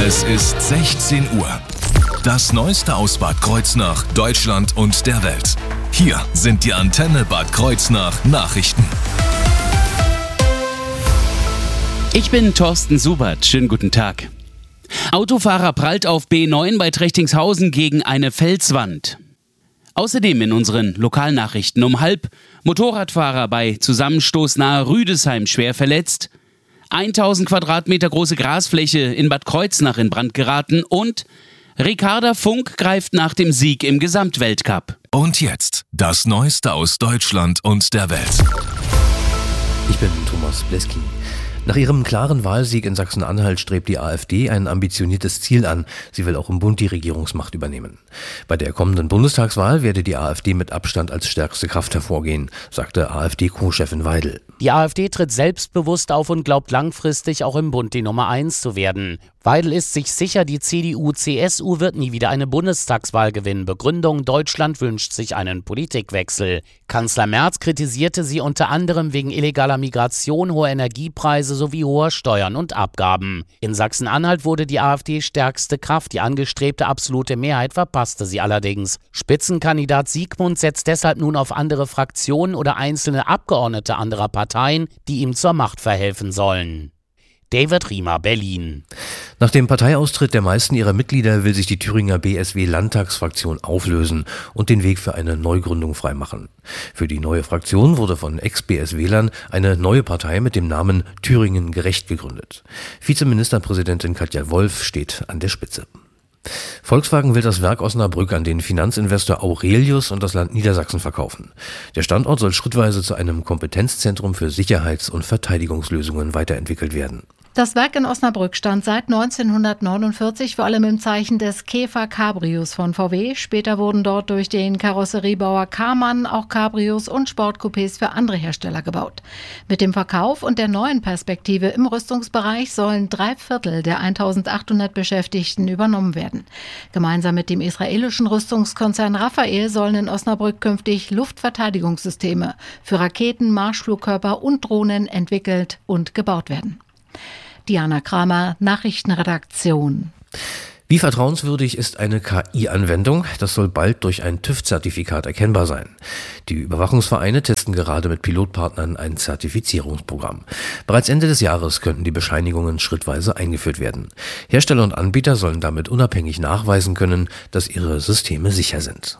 Es ist 16 Uhr. Das Neueste aus Bad Kreuznach, Deutschland und der Welt. Hier sind die Antenne Bad Kreuznach Nachrichten. Ich bin Thorsten Subert. Schönen guten Tag. Autofahrer prallt auf B9 bei Trechtingshausen gegen eine Felswand. Außerdem in unseren Lokalnachrichten um 12:30 Motorradfahrer bei Zusammenstoß nahe Rüdesheim schwer verletzt, 1000 Quadratmeter große Grasfläche in Bad Kreuznach in Brand geraten und Ricarda Funk greift nach dem Sieg im Gesamtweltcup. Und jetzt das Neueste aus Deutschland und der Welt. Ich bin Thomas Bleski. Nach ihrem klaren Wahlsieg in Sachsen-Anhalt strebt die AfD ein ambitioniertes Ziel an. Sie will auch im Bund die Regierungsmacht übernehmen. Bei der kommenden Bundestagswahl werde die AfD mit Abstand als stärkste Kraft hervorgehen, sagte AfD-Co-Chefin Weidel. Die AfD tritt selbstbewusst auf und glaubt langfristig auch im Bund die Nummer 1 zu werden. Weidel ist sich sicher, die CDU-CSU wird nie wieder eine Bundestagswahl gewinnen. Begründung: Deutschland wünscht sich einen Politikwechsel. Kanzler Merz kritisierte sie unter anderem wegen illegaler Migration, hoher Energiepreise sowie hoher Steuern und Abgaben. In Sachsen-Anhalt wurde die AfD stärkste Kraft. Die angestrebte absolute Mehrheit verpasste sie allerdings. Spitzenkandidat Siegmund setzt deshalb nun auf andere Fraktionen oder einzelne Abgeordnete anderer Parteien, die ihm zur Macht verhelfen sollen. David Riemer, Berlin. Nach dem Parteiaustritt der meisten ihrer Mitglieder will sich die Thüringer BSW-Landtagsfraktion auflösen und den Weg für eine Neugründung freimachen. Für die neue Fraktion wurde von Ex-BSWlern eine neue Partei mit dem Namen Thüringen gerecht gegründet. Vizeministerpräsidentin Katja Wolf steht an der Spitze. Volkswagen will das Werk Osnabrück an den Finanzinvestor Aurelius und das Land Niedersachsen verkaufen. Der Standort soll schrittweise zu einem Kompetenzzentrum für Sicherheits- und Verteidigungslösungen weiterentwickelt werden. Das Werk in Osnabrück stand seit 1949 vor allem im Zeichen des Käfer Cabrios von VW. Später wurden dort durch den Karosseriebauer Karmann auch Cabrios und Sportcoupés für andere Hersteller gebaut. Mit dem Verkauf und der neuen Perspektive im Rüstungsbereich sollen 3/4 der 1800 Beschäftigten übernommen werden. Gemeinsam mit dem israelischen Rüstungskonzern Rafael sollen in Osnabrück künftig Luftverteidigungssysteme für Raketen, Marschflugkörper und Drohnen entwickelt und gebaut werden. Diana Kramer, Nachrichtenredaktion. Wie vertrauenswürdig ist eine KI-Anwendung? Das soll bald durch ein TÜV-Zertifikat erkennbar sein. Die Überwachungsvereine testen gerade mit Pilotpartnern ein Zertifizierungsprogramm. Bereits Ende des Jahres könnten die Bescheinigungen schrittweise eingeführt werden. Hersteller und Anbieter sollen damit unabhängig nachweisen können, dass ihre Systeme sicher sind.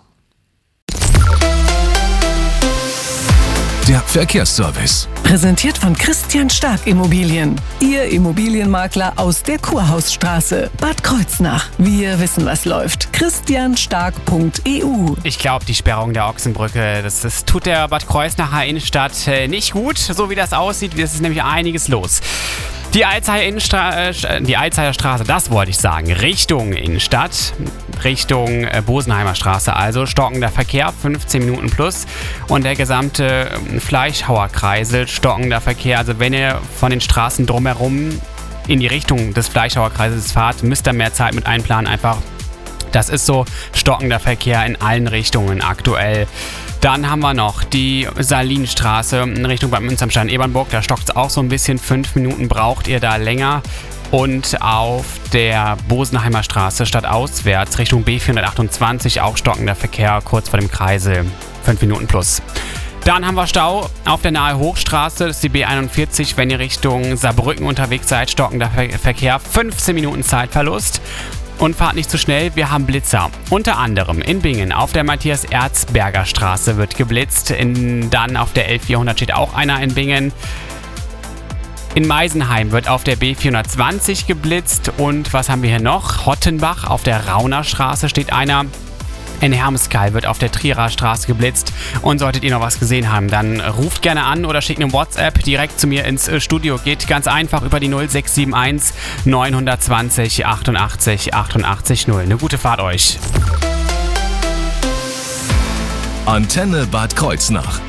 Der Verkehrsservice. Präsentiert von Christian Stark Immobilien. Ihr Immobilienmakler aus der Kurhausstraße, Bad Kreuznach. Wir wissen, was läuft. christianstark.eu. Ich glaube, die Sperrung der Ochsenbrücke, das tut der Bad Kreuznacher Innenstadt nicht gut. So wie das aussieht, ist nämlich einiges los. Die Alzheimer Straße, das wollte ich sagen, Richtung Innenstadt, Richtung Bosenheimer Straße, also stockender Verkehr, 15 Minuten plus, und der gesamte Fleischhauer Kreisel, stockender Verkehr. Also wenn ihr von den Straßen drumherum in die Richtung des Fleischhauer Kreisels fahrt, müsst ihr mehr Zeit mit einplanen, einfach. Das ist so stockender Verkehr in allen Richtungen aktuell. Dann haben wir noch die Salinstraße in Richtung Bad Münster-Ebernburg. Da stockt es auch so ein bisschen. 5 Minuten braucht ihr da länger. Und auf der Bosenheimer Straße stadtauswärts Richtung B428 auch stockender Verkehr kurz vor dem Kreisel. 5 Minuten plus. Dann haben wir Stau auf der Nahe Hochstraße, das ist die B41, wenn ihr Richtung Saarbrücken unterwegs seid, stockender Verkehr, 15 Minuten Zeitverlust. Und fahrt nicht zu schnell, wir haben Blitzer. Unter anderem in Bingen auf der Matthias-Erzberger Straße wird geblitzt. Dann auf der L400 steht auch einer in Bingen. In Meisenheim wird auf der B420 geblitzt. Und was haben wir hier noch? Hottenbach auf der Rauner Straße steht einer. In Hermeskeil wird auf der Trierer Straße geblitzt. Und solltet ihr noch was gesehen haben, dann ruft gerne an oder schickt eine WhatsApp direkt zu mir ins Studio. Geht ganz einfach über die 0671 920 88 88 0. Eine gute Fahrt euch. Antenne Bad Kreuznach.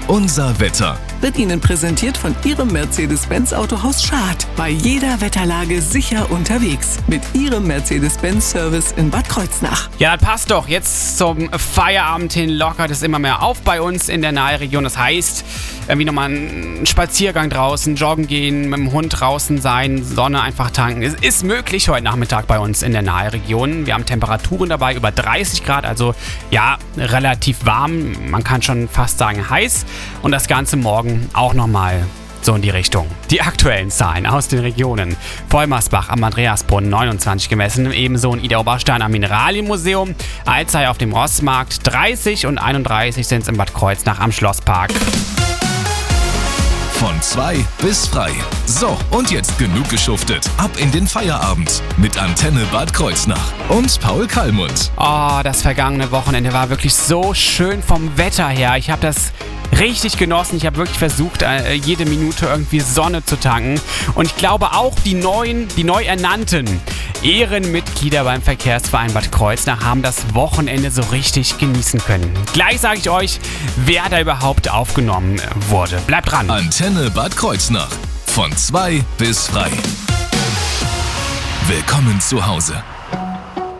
Unser Wetter. Wird Ihnen präsentiert von Ihrem Mercedes-Benz Autohaus Schad. Bei jeder Wetterlage sicher unterwegs. Mit Ihrem Mercedes-Benz-Service in Bad Kreuznach. Ja, das passt doch. Jetzt zum Feierabend hin lockert es immer mehr auf bei uns in der Nahregion. Das heißt, irgendwie nochmal einen Spaziergang draußen, joggen gehen, mit dem Hund draußen sein, Sonne einfach tanken. Es ist möglich heute Nachmittag bei uns in der Nahregion. Wir haben Temperaturen dabei über 30 Grad, also ja, relativ warm. Man kann schon fast sagen heiß. Und das Ganze morgen auch nochmal so in die Richtung. Die aktuellen Zahlen aus den Regionen. Vollmersbach am Andreasbrunnen 29 gemessen, ebenso in Idar-Oberstein am Mineralienmuseum, Alzey auf dem Rossmarkt 30 und 31 sind es in Bad Kreuznach am Schlosspark. Von 2 bis frei. So, und jetzt genug geschuftet. Ab in den Feierabend mit Antenne Bad Kreuznach und Paul Kallmund. Oh, das vergangene Wochenende war wirklich so schön vom Wetter her. Ich habe das richtig genossen. Ich habe wirklich versucht, jede Minute irgendwie Sonne zu tanken. Und ich glaube auch die neu ernannten Ehrenmitglieder beim Verkehrsverein Bad Kreuznach haben das Wochenende so richtig genießen können. Gleich sage ich euch, wer da überhaupt aufgenommen wurde. Bleibt dran. Antenne Bad Kreuznach. Von 2 bis frei. Willkommen zu Hause.